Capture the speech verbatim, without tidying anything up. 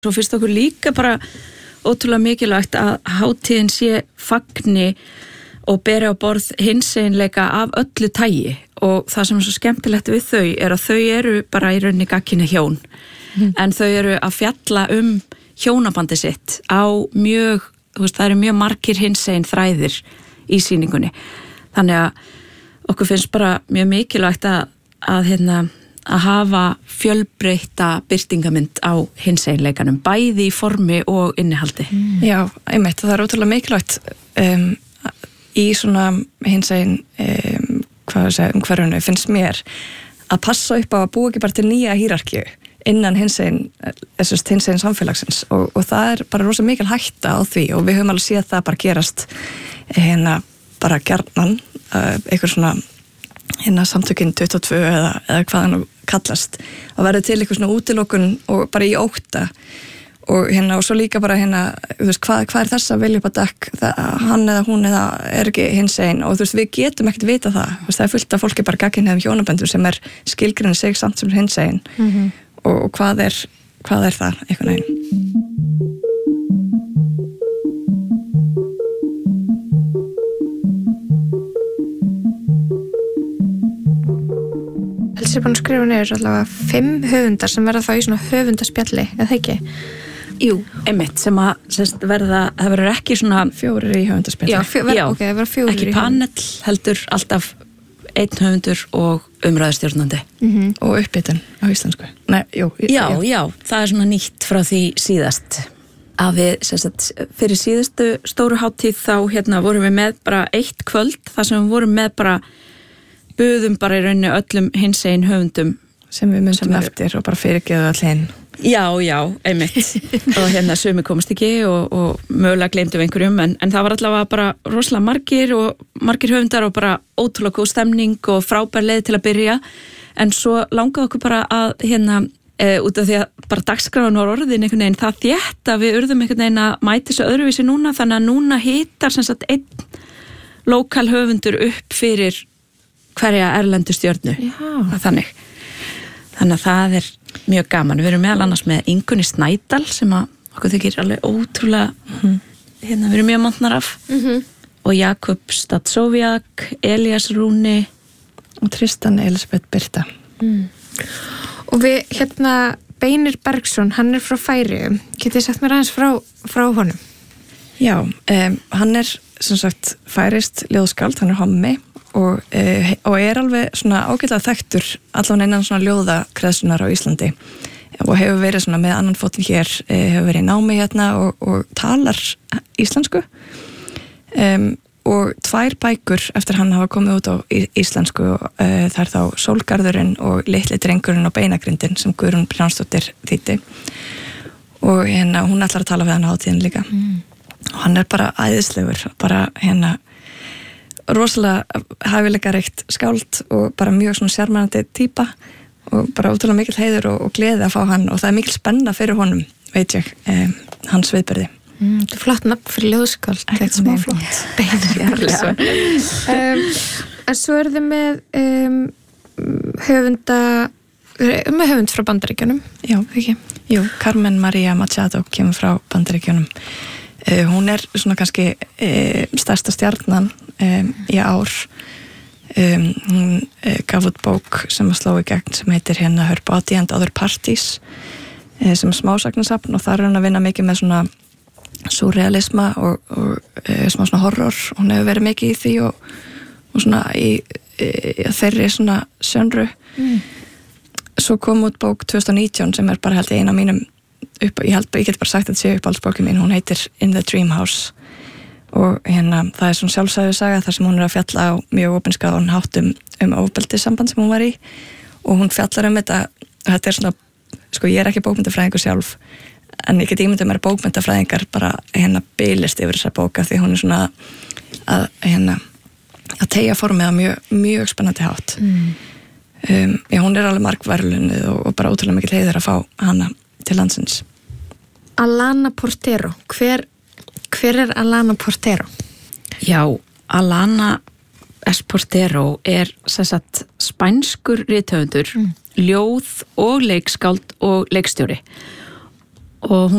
Svo finnst okkur líka bara ótrúlega mikilvægt að hátíðin sé fagni og beri á borð hinseginleika af öllu tagi og það sem er svo skemmtilegt við þau er að þau eru bara í rauninni gagnkynja hjón mm. en þau eru að fjalla um hjónabandi sitt á mjög, þú veist, það eru mjög margir hinsegin þræðir í sýningunni. Þannig að okkur finnst bara mjög mikilvægt að, að, hérna, að hafa fjölbreytta birtingamynd á hinseginleikanum, bæði í formi og innihaldi. Mm. Já, einmitt, það er ótrúlega mikilvægt um, í svona hinsegin um, hvað að segja, umhverfinu finnst mér að passa upp á að búa ekki bara til nýja hierarkíu innan hinsegin, hinsegin samfélagsins og, og það er bara rosa mikil hætta á því og við höfum alveg séð það bara gerast hérna bara gjarnan uh, eitthvað svona hérna samtökin tuttugu og tvö eða, eða hvað hann kallast að verða til eitthvað svona útilokun og bara í ótta og hérna og svo líka bara hérna þú veist hvað, hvað er þess að vilja upp að dekk það, hann eða hún eða er ekki hinsegin og þú veist við getum ekkert vita það veist, það er fullt af fólki bara gagnkynhneigðum hjónaböndum sem er skilgrein sig samt sem hinsegin mm-hmm. og, og hvað er hvað er það einhvern veginn Helsi er búin að skrifa niður allavega fimm höfundar sem verða þá í svona höfundaspjalli eða ekki? Jú, einmitt, sem að sérst, verða, það verður ekki svona fjórir í höfundaspjalli. Já, fjó, ver, Já okay, það verður fjórir ekki í panel, heldur alltaf einn höfundur og umræðustjórnandi. Mm-hmm. Og uppbytun á íslensku. Nei, jú. Já, já, já, það er svona nýtt frá því síðast. Að við, sérst, fyrir síðustu stóru hátíð þá hérna vorum við með bara eitt kvöld, þar sem við vorum með bara, buðum bara í rauninni öllum hinsegin höfundum. Sem við myndum eftir og bara fyrirgeðu all hinn. Já, já, einmitt og hérna sumi komast ekki og, og mögulega gleymdum einhverjum en, en það var allavega bara rosalega margir og margir höfundar og bara ótrúlega góð stemning og frábær leið til að byrja en svo langaði okkur bara að hérna e, út af því að bara dagskráin var orðin einhvern veginn það þétt að við urðum einhvern veginn að mæti þessu öðruvísi núna þannig að núna hitar sem sagt einn lokal höfundur upp fyrir hverja erlendu stjörnu þannig þannig að það er mjög gaman. Við erum meðal annars með Ingunni Snædal sem að okkur þykir alveg ótrúlega mm-hmm. hérna við erum mjög montnar af mm-hmm. og Jakob Stadsóviak, Elias Rúni og Tristan Elisabeth Birta. Mm. Og við hérna Beinir Bergsson, hann er frá Færeyjum. Getið þið sagt mér aðeins frá, frá honum? Já, um, hann er sem sagt færeyst ljóðskáld, hann er hommi og, uh, og er alveg svona ágætlega þekktur allavega innan svona ljóðakreðsunar á Íslandi og hefur verið svona með annan fótinn hér, uh, hefur verið í námi hérna og, og talar íslensku um, og tvær bækur eftir hann hafa komið út á íslensku uh, það er þá Sólgarðurinn og Litli drengurinn og Beinagrindin sem Guðrún Brjánsdóttir þýddi og hérna hún ætlar að tala við hann á hátíðin líka mm. og hann er bara æðislegur bara hérna rosalega hæfileika reikt skáld og bara mjög svona sjarmerandi típa og bara ótrúlega mikil heiður og, og gleði að fá hann og það er mikil spenna fyrir honum, veit ég, um, hans viðbyrði. Mm, þetta er flott nafn fyrir ljóðskáld. Ekkert smá flott. um, en svo er þið með um, höfunda, með höfund frá Bandaríkjunum. Já, ekki. Jú, Carmen Maria Machado kemur frá Bandaríkjunum. Uh, hún er svona kannski uh, stærsta stjarnan um, í ár um, hún uh, gaf út bók sem að slá í gegn sem heitir hérna Her Body and Other Parties uh, sem er smásagnasafn og þar er hún að vinna mikið með svona surrealisma og, og uh, smá svona horror hún hefur verið mikið í því og, og svona í, í þeirri svona sönru mm. svo kom út bók tvö þúsund og nítján sem er bara held ég eina mínum upp, ég held, ég get bara sagt að þetta sé uppáhaldsbókin mín, hún heitir In the Dream House og hérna það er svona sjálfsæðu saga þar sem hún er að fjalla á mjög opinskaðan hátt um, um ofbeldissamband sem hún var í og hún fjallar um þetta, þetta er svona, sko ég er ekki bókmyndafræðingur sjálf en ég get ímyndað mér bókmyndafræðingar bara hérna bylist yfir þessa bóka því hún er svona að hérna að teygja formið á mjög, mjög spennandi hátt mm. um, já, hún er alveg margverðlunnið og, og bara ótrúlega mikil heiður að fá hana til landsins. Alana Portero, hver, hver er Alana Portero? Já, Alana S. Portero er sem sagt spænskur rithöfundur, mm. ljóð og leikskáld og leikstjóri og hún